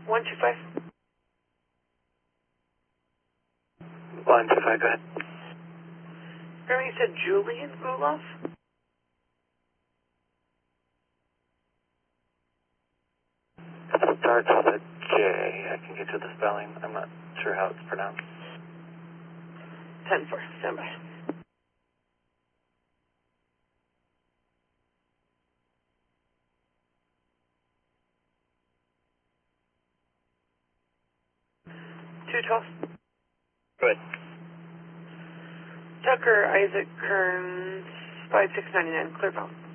125. 125, go ahead. Remember you said Julian Guloff? It starts with a J. I can get you the spelling. I'm not sure how it's pronounced. 10-4, stand by. Two 12. Good. Tucker Isaac Kearns, 5699, clear phone.